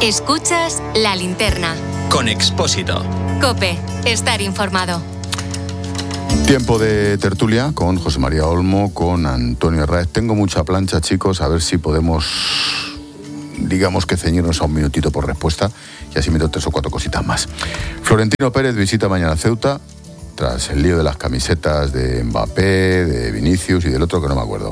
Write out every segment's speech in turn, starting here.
Escuchas La Linterna. Con Expósito. COPE. Estar informado. Tiempo de tertulia con José María Olmo, con Antonio Herráez. Tengo mucha plancha, chicos, a ver si podemos, digamos que ceñirnos a un minutito por respuesta y así meto 3 o 4 cositas más. Florentino Pérez visita mañana Ceuta tras el lío de las camisetas de Mbappé, de Vinicius y del otro que no me acuerdo.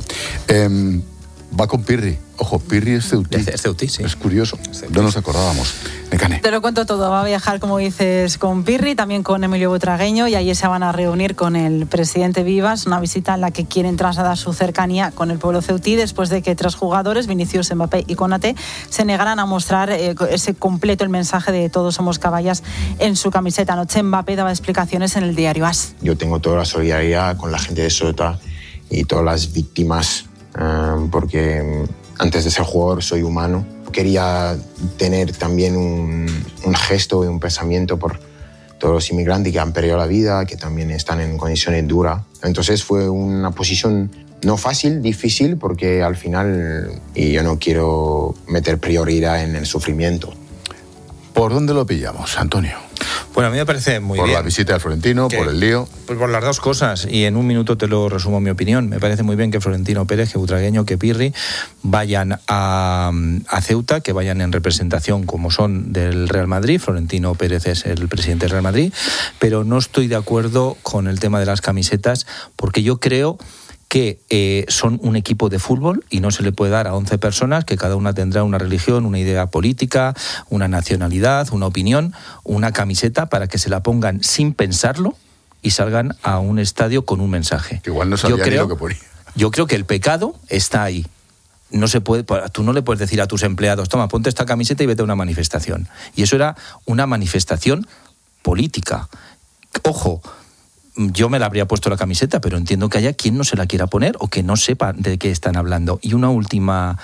Va con Pirri. Ojo, Pirri es ceutí. Es ceutí, sí. Es curioso. No nos acordábamos. Mecane. Te lo cuento todo. Va a viajar, como dices, con Pirri, también con Emilio Butragueño, y allí se van a reunir con el presidente Vivas, una visita en la que quieren trasladar su cercanía con el pueblo ceutí después de que 3 jugadores, Vinicius, Mbappé y Konaté, se negaran a mostrar ese completo el mensaje de todos somos caballas en su camiseta. Anoche Mbappé daba explicaciones en el diario AS. Yo tengo toda la solidaridad con la gente de Ceuta y todas las víctimas, porque antes de ser jugador soy humano. Quería tener también un gesto y un pensamiento por todos los inmigrantes que han perdido la vida, que también están en condiciones duras. Entonces fue una posición no fácil, difícil, porque al final yo no quiero meter prioridad en el sufrimiento. ¿Por dónde lo pillamos, Antonio? Bueno, a mí me parece muy bien. Por la visita al Florentino, por el lío. Pues por las dos cosas, y en un minuto te lo resumo mi opinión. Me parece muy bien que Florentino Pérez, que Butragueño, que Pirri vayan a Ceuta, que vayan en representación como son del Real Madrid. Florentino Pérez es el presidente del Real Madrid, pero no estoy de acuerdo con el tema de las camisetas, porque yo creo que son un equipo de fútbol y no se le puede dar a 11 personas que cada una tendrá una religión, una idea política, una nacionalidad, una opinión, una camiseta para que se la pongan sin pensarlo y salgan a un estadio con un mensaje. Que igual no sabía ni lo que ponía. Yo creo que el pecado está ahí. No se puede, tú no le puedes decir a tus empleados, toma, ponte esta camiseta y vete a una manifestación. Y eso era una manifestación política. Ojo, yo me la habría puesto la camiseta, pero entiendo que haya quien no se la quiera poner o que no sepa de qué están hablando. Y una última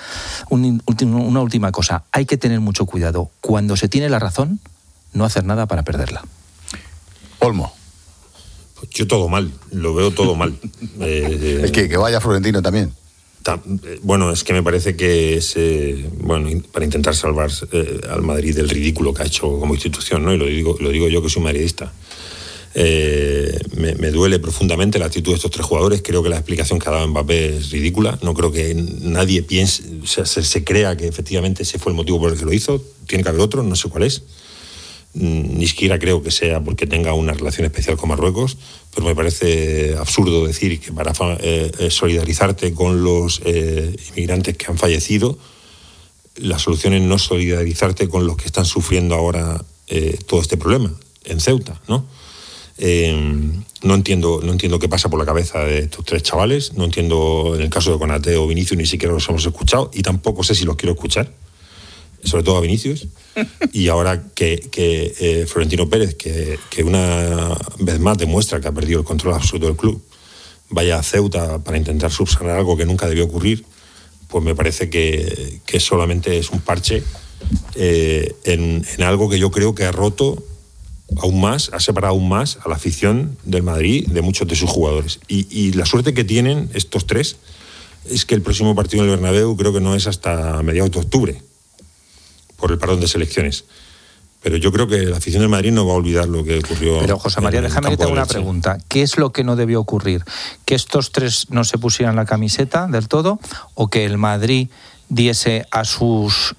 cosa, hay que tener mucho cuidado. Cuando se tiene la razón, no hacer nada para perderla. Olmo. Pues yo todo mal, lo veo todo mal. Es que vaya Florentino también. Bueno, es que me parece que es para intentar salvar al Madrid del ridículo que ha hecho como institución, ¿no? Y lo digo yo, que soy madridista. Me duele profundamente la actitud de estos 3 jugadores. Creo que la explicación que ha dado Mbappé es ridícula. No creo que nadie piense, o sea, se crea que efectivamente ese fue el motivo por el que lo hizo. Tiene que haber otro, no sé cuál es. Ni siquiera creo que sea porque tenga una relación especial con Marruecos, pero me parece absurdo decir que para solidarizarte con los inmigrantes que han fallecido, la solución es no solidarizarte con los que están sufriendo ahora todo este problema en Ceuta, ¿no? No entiendo qué pasa por la cabeza de estos 3 chavales. No entiendo, en el caso de Konaté o Vinicius, ni siquiera los hemos escuchado y tampoco sé si los quiero escuchar, sobre todo a Vinicius. Y ahora que Florentino Pérez, que una vez más demuestra que ha perdido el control absoluto del club, vaya a Ceuta para intentar subsanar algo que nunca debió ocurrir, pues me parece que solamente es un parche en algo que yo creo que ha roto aún más, ha separado aún más a la afición del Madrid de muchos de sus jugadores. Y la suerte que tienen estos 3 es que el próximo partido en el Bernabéu creo que no es hasta mediados de octubre, por el parón de selecciones. Pero yo creo que la afición del Madrid no va a olvidar lo que ocurrió. Pero José María, déjame que te haga una pregunta. ¿Qué es lo que no debió ocurrir? ¿Que estos 3 no se pusieran la camiseta del todo? ¿O que el Madrid diese a sus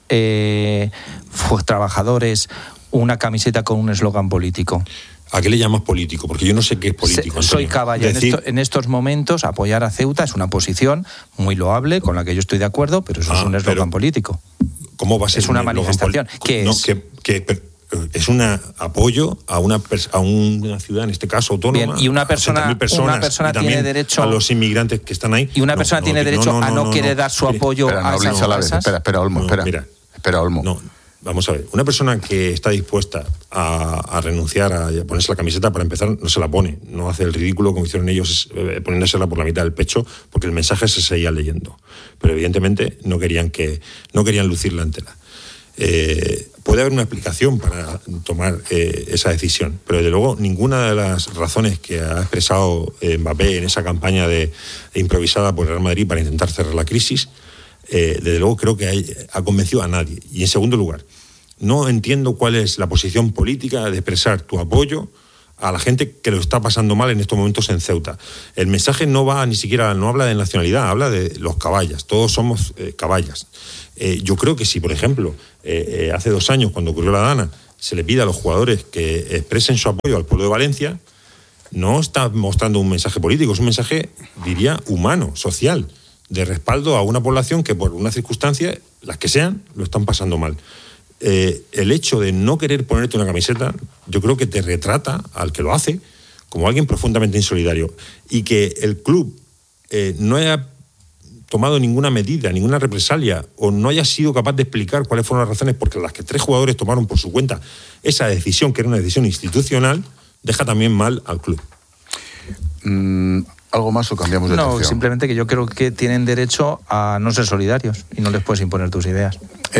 trabajadores una camiseta con un eslogan político? ¿A qué le llamas político? Porque yo no sé qué es político. Soy caballa. En estos momentos, apoyar a Ceuta es una posición muy loable, con la que yo estoy de acuerdo, pero eso es un eslogan político. ¿Cómo va a ser? Es una manifestación. ¿Qué es? Es un apoyo a una ciudad, en este caso autónoma. Bien, y una persona y tiene derecho a los inmigrantes que están ahí. Y una persona tiene derecho a no querer dar su apoyo a esas cosas. Espera, Olmo, espera, Olmo. No, vamos a ver. Una persona que está dispuesta a renunciar a ponerse la camiseta, para empezar, no se la pone. No hace el ridículo como hicieron ellos, poniéndosela por la mitad del pecho, porque el mensaje se seguía leyendo. Pero evidentemente no querían lucir la antena. Puede haber una explicación para tomar esa decisión, pero desde luego ninguna de las razones que ha expresado Mbappé en esa campaña improvisada por el Real Madrid para intentar cerrar la crisis, desde luego creo que ha convencido a nadie. Y en segundo lugar, no entiendo cuál es la posición política de expresar tu apoyo a la gente que lo está pasando mal en estos momentos en Ceuta. El mensaje no habla de nacionalidad, habla de los caballas. Todos somos caballas. Yo creo que si, por ejemplo, hace 2 años, cuando ocurrió la Dana, se le pide a los jugadores que expresen su apoyo al pueblo de Valencia, no está mostrando un mensaje político, es un mensaje, diría, humano, social, de respaldo a una población que por una circunstancia, las que sean, lo están pasando mal. El hecho de no querer ponerte una camiseta, yo creo que te retrata al que lo hace como alguien profundamente insolidario. Y que el club no haya tomado ninguna medida, ninguna represalia, o no haya sido capaz de explicar cuáles fueron las razones por las que 3 jugadores tomaron por su cuenta esa decisión, que era una decisión institucional, deja también mal al club. ¿Algo más o cambiamos de tercio? No, simplemente que yo creo que tienen derecho a no ser solidarios y no les puedes imponer tus ideas.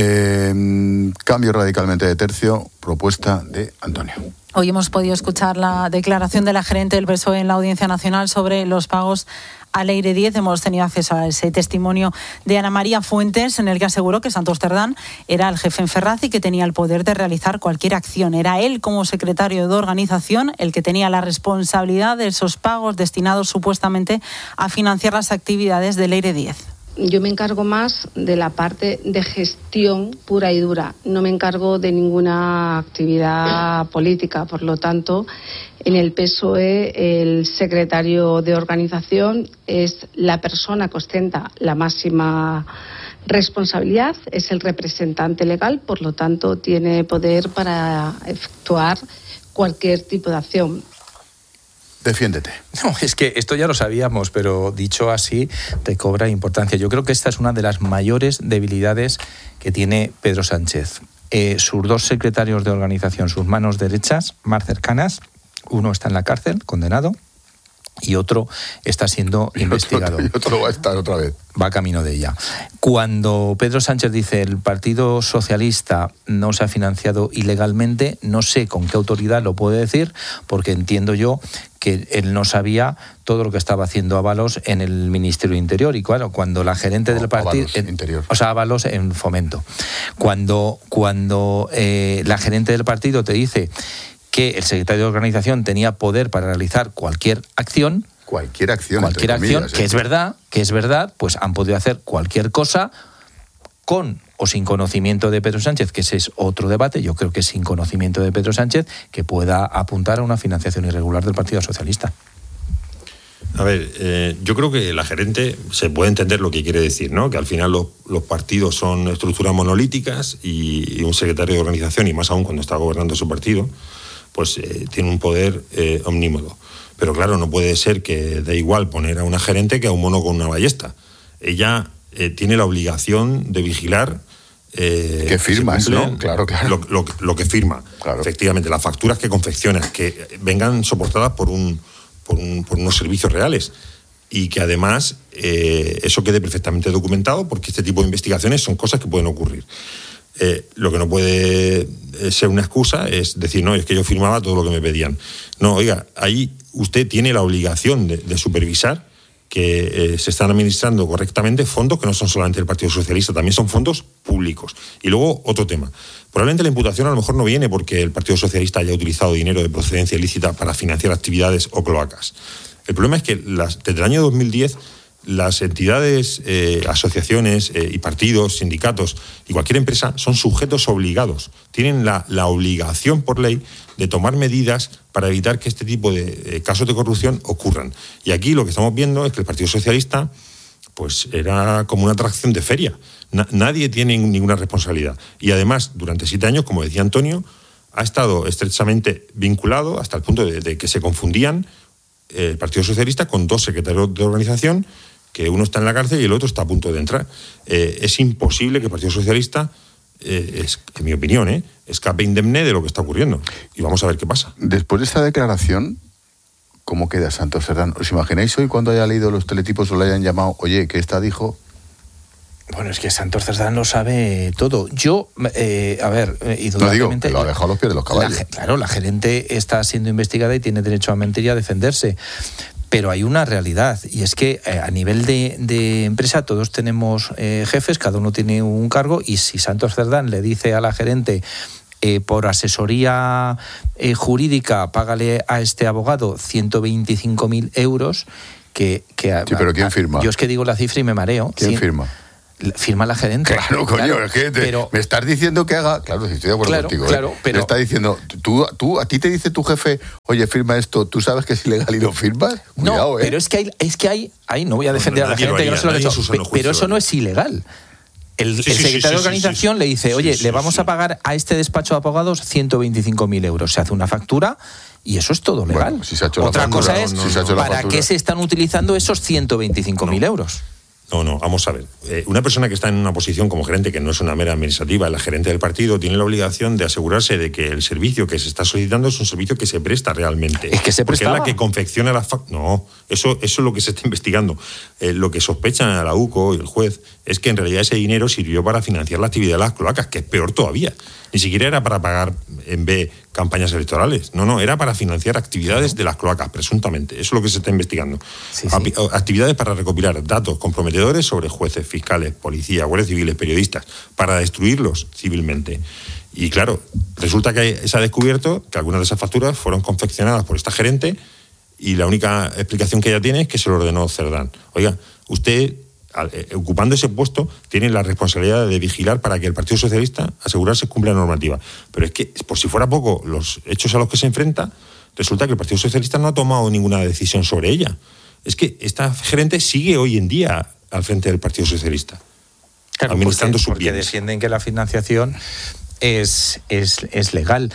Cambio radicalmente de tercio, propuesta de Antonio. Hoy hemos podido escuchar la declaración de la gerente del PSOE en la Audiencia Nacional sobre los pagos a Leire 10. Hemos tenido acceso a ese testimonio de Ana María Fuentes, en el que aseguró que Santos Cerdán era el jefe en Ferraz y que tenía el poder de realizar cualquier acción. Era él, como secretario de organización, el que tenía la responsabilidad de esos pagos destinados supuestamente a financiar las actividades de Leire 10. Yo me encargo más de la parte de gestión pura y dura. No me encargo de ninguna actividad política. Por lo tanto, en el PSOE, el secretario de organización es la persona que ostenta la máxima responsabilidad, es el representante legal, por lo tanto, tiene poder para efectuar cualquier tipo de acción. Defiéndete. No, es que esto ya lo sabíamos, pero dicho así te cobra importancia. Yo creo que esta es una de las mayores debilidades que tiene Pedro Sánchez. Sus 2 secretarios de organización, sus manos derechas, más cercanas, uno está en la cárcel, condenado, y otro está siendo investigado. Y otro va a estar otra vez. Va camino de ella. Cuando Pedro Sánchez dice el Partido Socialista no se ha financiado ilegalmente, no sé con qué autoridad lo puede decir, porque entiendo yo que él no sabía todo lo que estaba haciendo Ábalos en el Ministerio de Interior. Y claro, cuando la gerente del partido... O sea, Ábalos en Fomento. Cuando la gerente del partido te dice que el secretario de organización tenía poder para realizar cualquier acción, que es verdad, pues han podido hacer cualquier cosa con o sin conocimiento de Pedro Sánchez, que ese es otro debate. Yo creo que sin conocimiento de Pedro Sánchez, que pueda apuntar a una financiación irregular del Partido Socialista. A ver, yo creo que la gerente se puede entender lo que quiere decir, ¿no? Que al final los partidos son estructuras monolíticas y un secretario de organización, y más aún cuando está gobernando su partido, pues tiene un poder omnímodo. Pero claro, no puede ser que dé igual poner a una gerente que a un mono con una ballesta. Ella tiene la obligación de vigilar que firmas, ¿no? Claro. Lo que firma. Claro. Efectivamente, las facturas que confecciona, que vengan soportadas por unos servicios reales. Y que además eso quede perfectamente documentado, porque este tipo de investigaciones son cosas que pueden ocurrir. Lo que no puede ser una excusa es decir, no, es que yo firmaba todo lo que me pedían. No, oiga, ahí usted tiene la obligación de supervisar que se están administrando correctamente fondos que no son solamente del Partido Socialista, también son fondos públicos. Y luego, otro tema. Probablemente la imputación a lo mejor no viene porque el Partido Socialista haya utilizado dinero de procedencia ilícita para financiar actividades o cloacas. El problema es que desde el año 2010 las entidades, asociaciones y partidos, sindicatos y cualquier empresa son sujetos obligados. Tienen la obligación por ley de tomar medidas para evitar que este tipo de casos de corrupción ocurran. Y aquí lo que estamos viendo es que el Partido Socialista pues era como una atracción de feria. Nadie tiene ninguna responsabilidad. Y además, durante 7 años, como decía Antonio, ha estado estrechamente vinculado hasta el punto de que se confundían el Partido Socialista con 2 secretarios de organización, que uno está en la cárcel y el otro está a punto de entrar. Es imposible que el Partido Socialista, en mi opinión, escape indemne de lo que está ocurriendo. Y vamos a ver qué pasa. Después de esta declaración, ¿cómo queda Santos Cerdán? ¿Os imagináis hoy cuando haya leído los teletipos o le hayan llamado, oye, que esta dijo? Bueno, es que Santos Cerdán lo sabe todo. Yo, indudablemente... No digo, que lo ha dejado a los pies de los caballos. Claro, la gerente está siendo investigada y tiene derecho a mentir y a defenderse. Pero hay una realidad, y es que a nivel de empresa todos tenemos jefes, cada uno tiene un cargo, y si Santos Cerdán le dice a la gerente, por asesoría jurídica, págale a este abogado 125.000 euros, sí, pero ¿quién firma? Yo es que digo la cifra y me mareo. ¿Quién firma? Firma la gerente. Claro, coño, es que me estás diciendo que haga... Claro, si estoy de acuerdo contigo. Claro, pero... Me está diciendo, a ti te dice tu jefe, oye, firma esto, ¿tú sabes que es ilegal y lo firmas? Cuidado, no, pero es que hay no voy a defender a la gerente, que no se lo ha hecho, pero eso no es ilegal. El secretario de organización le dice, oye, le vamos a pagar a este despacho de abogados 125.000 euros. Se hace una factura y eso es todo legal. Bueno, si se ha hecho Otra la factura, cosa es, ¿para qué se están utilizando esos 125.000 euros? No, vamos a ver. Una persona que está en una posición como gerente, que no es una mera administrativa, la gerente del partido, tiene la obligación de asegurarse de que el servicio que se está solicitando es un servicio que se presta realmente. Es que se prestaba. Porque es la que confecciona las facturas. No, eso es lo que se está investigando. Lo que sospechan a la UCO y el juez es que en realidad ese dinero sirvió para financiar la actividad de las cloacas, que es peor todavía. Ni siquiera era para pagar en B campañas electorales. No, era para financiar actividades de las cloacas, presuntamente. Eso es lo que se está investigando. Sí. Actividades para recopilar datos comprometedores sobre jueces, fiscales, policías, guardias civiles, periodistas, para destruirlos civilmente. Y claro, resulta que se ha descubierto que algunas de esas facturas fueron confeccionadas por esta gerente y la única explicación que ella tiene es que se lo ordenó Cerdán. Oiga, usted, ocupando ese puesto, tiene la responsabilidad de vigilar para que el Partido Socialista asegurarse cumpla la normativa. Pero es que, por si fuera poco, los hechos a los que se enfrenta, resulta que el Partido Socialista no ha tomado ninguna decisión sobre ella. Es que esta gerente sigue hoy en día al frente del Partido Socialista, claro, administrando sus bienes. Porque defienden que la financiación es legal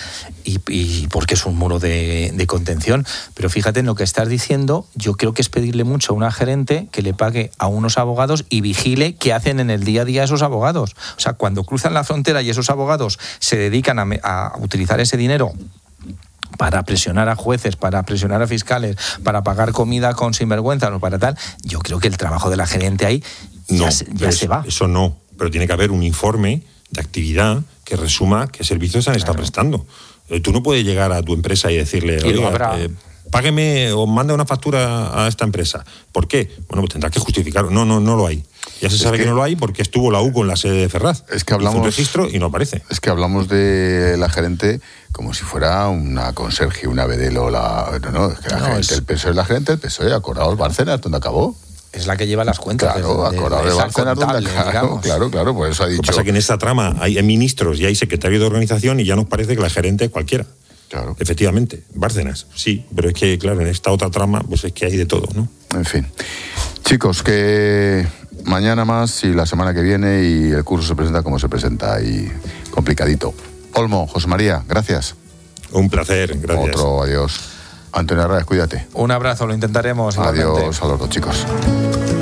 y porque es un muro de contención. Pero fíjate en lo que estás diciendo, yo creo que es pedirle mucho a una gerente que le pague a unos abogados y vigile qué hacen en el día a día esos abogados. O sea, cuando cruzan la frontera y esos abogados se dedican a utilizar ese dinero para presionar a jueces, para presionar a fiscales, para pagar comida con sinvergüenza o para tal, yo creo que el trabajo de la gerente ahí ya se va. Eso no, pero tiene que haber un informe de actividad que resuma qué servicios se han estado prestando. Tú no puedes llegar a tu empresa y decirle, oiga, págueme o manda una factura a esta empresa. ¿Por qué? Bueno, pues tendrás que justificarlo. No lo hay. Ya se sabe que no lo hay porque estuvo la UCO en la sede de Ferraz. Es que hablamos, hizo un registro y no aparece. Es que hablamos de la gerente como si fuera una conserje, una vedelo. Es que la gerente, el PSOE es la gerente, el PSOE, acordaos Bárcenas, ¿dónde acabó? Es la que lleva las cuentas. Claro, acordado de Bárcenas, claro, por eso ha dicho. Lo que pasa es que en esta trama hay ministros y hay secretarios de organización y ya nos parece que la gerente es cualquiera. Claro. Efectivamente, Bárcenas, sí, pero es que, claro, en esta otra trama, pues es que hay de todo, ¿no? En fin. Chicos, que mañana más y la semana que viene y el curso se presenta como se presenta y complicadito. Olmo, José María, gracias. Un placer, gracias. Otro, adiós. Antonio Arraiz, cuídate. Un abrazo, lo intentaremos. Adiós a los dos, chicos.